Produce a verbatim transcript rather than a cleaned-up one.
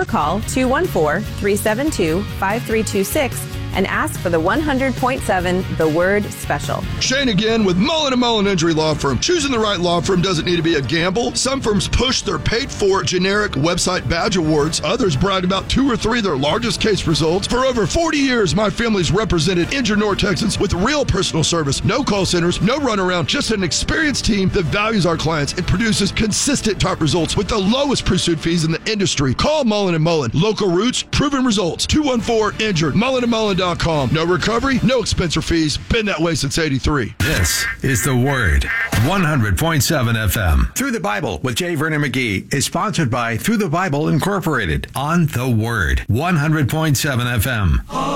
or call two one four, three seven two, five three two six and ask for the one hundred point seven The Word Special. Shane again with Mullen and Mullen Injury Law Firm. Choosing the right law firm doesn't need to be a gamble. Some firms push their paid-for generic website badge awards. Others brag about two or three of their largest case results. For over forty years, my family's represented injured North Texans with real personal service. No call centers, no runaround, just an experienced team that values our clients and produces consistent top results with the lowest pursuit fees in the industry. Call Mullen and Mullen. Local roots, proven results. two one four injured. Mullen and Mullen dot com. No recovery, no expense or fees. Been that way since eighty-three. This is The Word, one hundred point seven F M. Through the Bible with J. Vernon McGee is sponsored by Through the Bible Incorporated on The Word, one hundred point seven F M.